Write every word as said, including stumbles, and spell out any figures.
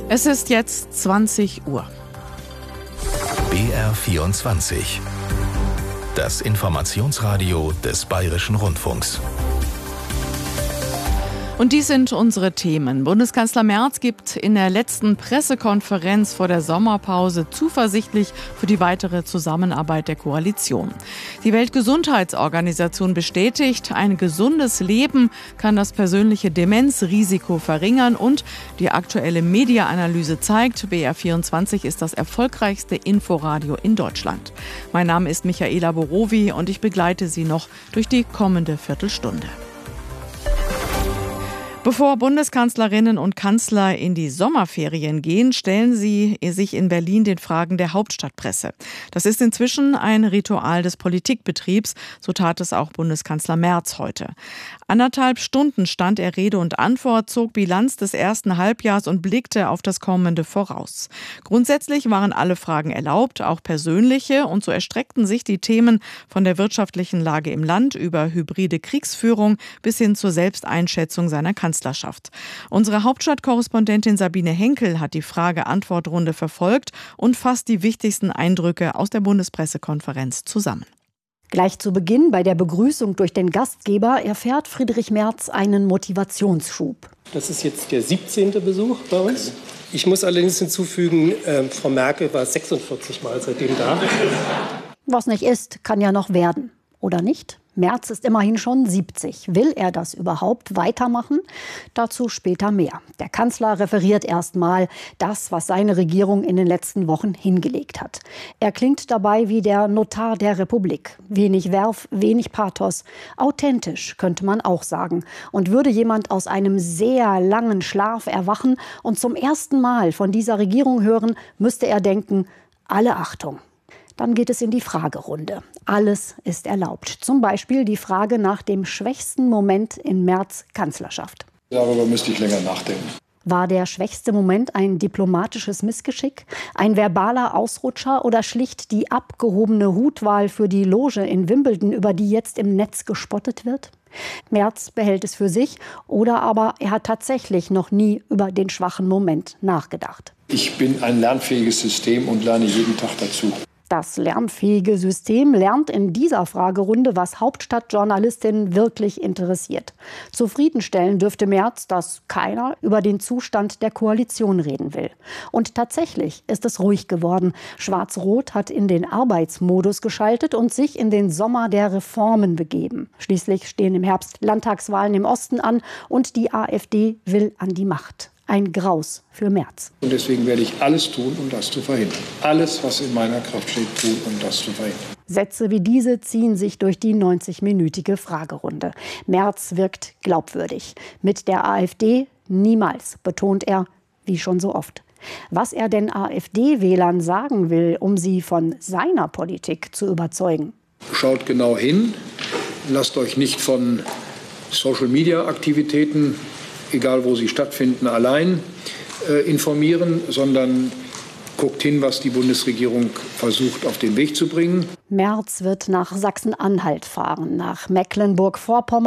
Es ist jetzt zwanzig Uhr. B R vierundzwanzig. Das Informationsradio des Bayerischen Rundfunks. Und dies sind unsere Themen. Bundeskanzler Merz gibt in der letzten Pressekonferenz vor der Sommerpause zuversichtlich für die weitere Zusammenarbeit der Koalition. Die Weltgesundheitsorganisation bestätigt, ein gesundes Leben kann das persönliche Demenzrisiko verringern und die aktuelle Media-Analyse zeigt, B R vierundzwanzig ist das erfolgreichste Inforadio in Deutschland. Mein Name ist Michaela Borowi und ich begleite Sie noch durch die kommende Viertelstunde. Bevor Bundeskanzlerinnen und Kanzler in die Sommerferien gehen, stellen sie sich in Berlin den Fragen der Hauptstadtpresse. Das ist inzwischen ein Ritual des Politikbetriebs, so tat es auch Bundeskanzler Merz heute. Anderthalb Stunden stand er Rede und Antwort, zog Bilanz des ersten Halbjahrs und blickte auf das Kommende voraus. Grundsätzlich waren alle Fragen erlaubt, auch persönliche, und so erstreckten sich die Themen von der wirtschaftlichen Lage im Land über hybride Kriegsführung bis hin zur Selbsteinschätzung seiner Kanzlerschaft. Kanzlerschaft. Unsere Hauptstadtkorrespondentin Sabine Henkel hat die Frage-Antwort-Runde verfolgt und fasst die wichtigsten Eindrücke aus der Bundespressekonferenz zusammen. Gleich zu Beginn bei der Begrüßung durch den Gastgeber erfährt Friedrich Merz einen Motivationsschub. Das ist jetzt der siebzehnte Besuch bei uns. Ich muss allerdings hinzufügen, äh, Frau Merkel war sechsundvierzig Mal seitdem da. Was nicht ist, kann ja noch werden, oder nicht? Merz ist immerhin schon siebzig. Will er das überhaupt weitermachen? Dazu später mehr. Der Kanzler referiert erst mal das, was seine Regierung in den letzten Wochen hingelegt hat. Er klingt dabei wie der Notar der Republik. Wenig Werf, wenig Pathos. Authentisch, könnte man auch sagen. Und würde jemand aus einem sehr langen Schlaf erwachen und zum ersten Mal von dieser Regierung hören, müsste er denken, alle Achtung. Dann geht es in die Fragerunde. Alles ist erlaubt. Zum Beispiel die Frage nach dem schwächsten Moment in Merz' Kanzlerschaft. Darüber müsste ich länger nachdenken. War der schwächste Moment ein diplomatisches Missgeschick, ein verbaler Ausrutscher oder schlicht die abgehobene Hutwahl für die Loge in Wimbledon, über die jetzt im Netz gespottet wird? Merz behält es für sich, oder aber er hat tatsächlich noch nie über den schwachen Moment nachgedacht. Ich bin ein lernfähiges System und lerne jeden Tag dazu. Das lernfähige System lernt in dieser Fragerunde, was Hauptstadtjournalistinnen wirklich interessiert. Zufriedenstellen dürfte Merz, dass keiner über den Zustand der Koalition reden will. Und tatsächlich ist es ruhig geworden. Schwarz-Rot hat in den Arbeitsmodus geschaltet und sich in den Sommer der Reformen begeben. Schließlich stehen im Herbst Landtagswahlen im Osten an und die AfD will an die Macht. Ein Graus für Merz. Und deswegen werde ich alles tun, um das zu verhindern. Alles, was in meiner Kraft steht, tun, um das zu verhindern. Sätze wie diese ziehen sich durch die neunzig-minütige Fragerunde. Merz wirkt glaubwürdig. Mit der AfD niemals, betont er, wie schon so oft. Was er den AfD-Wählern sagen will, um sie von seiner Politik zu überzeugen. Schaut genau hin, lasst euch nicht von Social-Media-Aktivitäten, egal wo sie stattfinden, allein äh, informieren, sondern guckt hin, was die Bundesregierung versucht, auf den Weg zu bringen. Merz wird nach Sachsen-Anhalt fahren, nach Mecklenburg-Vorpommern.